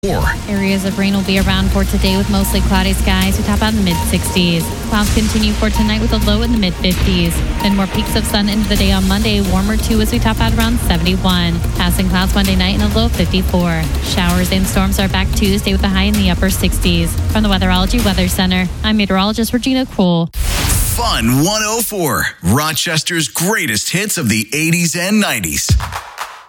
Areas of rain will be around for today with mostly cloudy skies. We top out in the mid-60s. Clouds continue for tonight with a low in the mid-50s. Then more peaks of sun into the day on Monday. Warmer too as we top out around 71. Passing clouds Monday night in a low 54. Showers and storms are back Tuesday with a high in the upper 60s. From the Weatherology Weather Center, I'm meteorologist Regina Kroll. Fun 104, Rochester's greatest hits of the 80s and 90s.